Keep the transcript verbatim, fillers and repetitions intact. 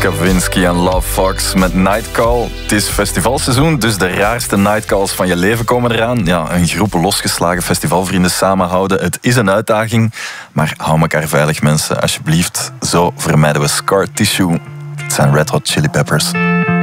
Kavinsky en Love Fox met Nightcall. Het is festivalseizoen, dus de raarste nightcalls van je leven komen eraan. Ja, een groep losgeslagen festivalvrienden samenhouden. Het is een uitdaging, maar hou elkaar veilig, mensen. Alsjeblieft, zo vermijden we scar tissue. Het zijn Red Hot Chili Peppers.